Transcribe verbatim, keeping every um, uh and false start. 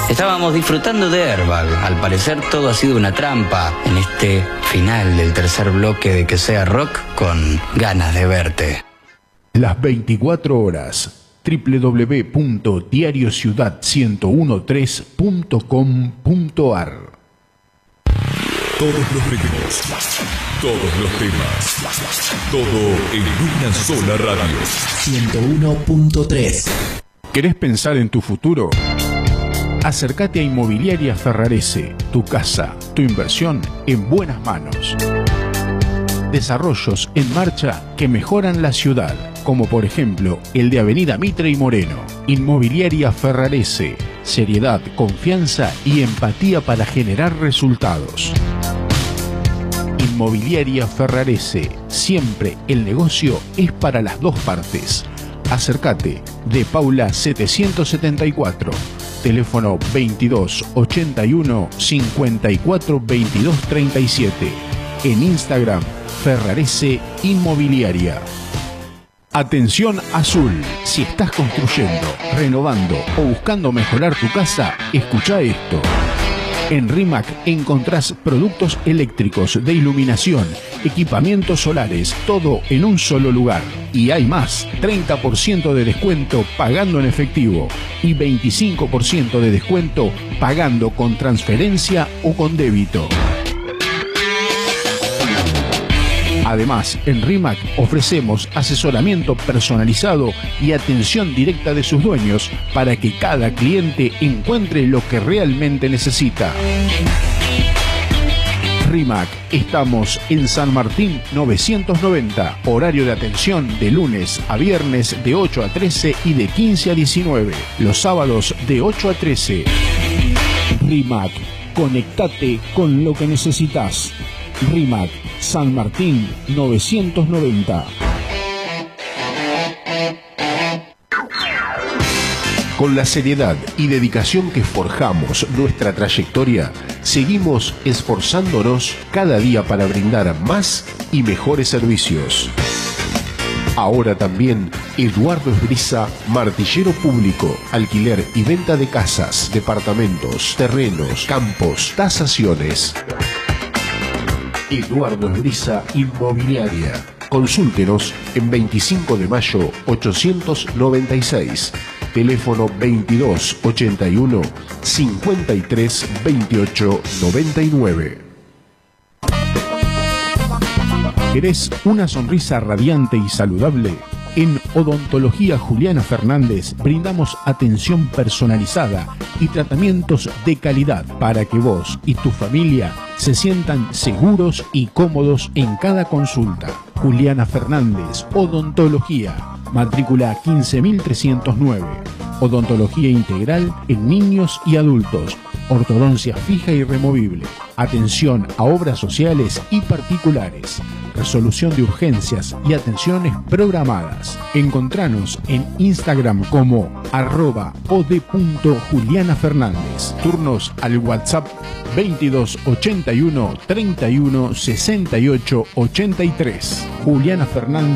Estábamos disfrutando de Airbag. Al parecer todo ha sido una trampa en este final del tercer bloque de Que Sea Rock con Ganas de Verte. Las veinticuatro horas. doble u doble u doble u punto diario ciudad ciento trece punto com punto a r. Todos los ritmos, todos los temas, todo en una sola radio. ciento uno punto tres. ¿Querés pensar en tu futuro? Acércate a Inmobiliaria Ferrarese, tu casa, tu inversión en buenas manos. Desarrollos en marcha que mejoran la ciudad, como por ejemplo el de Avenida Mitre y Moreno. Inmobiliaria Ferrarese, seriedad, confianza y empatía para generar resultados. Inmobiliaria Ferrarese, siempre el negocio es para las dos partes. Acércate, de Paula setecientos setenta y cuatro, teléfono veintidós ochenta y uno cincuenta y cuatro veintidós treinta y siete. En Instagram, Ferrarese Inmobiliaria. Atención Azul, si estás construyendo, renovando o buscando mejorar tu casa, escucha esto. En RIMAC encontrás productos eléctricos, de iluminación, equipamientos solares, todo en un solo lugar. Y hay más, treinta por ciento de descuento pagando en efectivo y veinticinco por ciento de descuento pagando con transferencia o con débito. Además, en RIMAC ofrecemos asesoramiento personalizado y atención directa de sus dueños para que cada cliente encuentre lo que realmente necesita. RIMAC, estamos en San Martín novecientos noventa, horario de atención de lunes a viernes de ocho a trece y de quince a diecinueve, los sábados de ocho a trece. RIMAC, conectate con lo que necesitas. RIMAC, San Martín novecientos noventa. Con la seriedad y dedicación que forjamos nuestra trayectoria, seguimos esforzándonos cada día para brindar más y mejores servicios. Ahora también Eduardo Esbriza, martillero público, alquiler y venta de casas, departamentos, terrenos, campos, tasaciones. Eduardo Esbriza Inmobiliaria. Consúltenos en veinticinco de mayo ochocientos noventa y seis. Teléfono veintidós ochenta y uno cincuenta y tres veintiocho noventa y nueve. ¿Querés una sonrisa radiante y saludable? En Odontología Juliana Fernández brindamos atención personalizada y tratamientos de calidad para que vos y tu familia se sientan seguros y cómodos en cada consulta. Juliana Fernández, Odontología, matrícula quince mil trescientos nueve. Odontología integral en niños y adultos. Ortodoncia fija y removible. Atención a obras sociales y particulares. Resolución de urgencias y atenciones programadas. Encontranos en Instagram como arroba od.julianafernández. Turnos al WhatsApp veintidós ochenta y uno treinta y uno sesenta y ocho ochenta y tres. Juliana Fernández.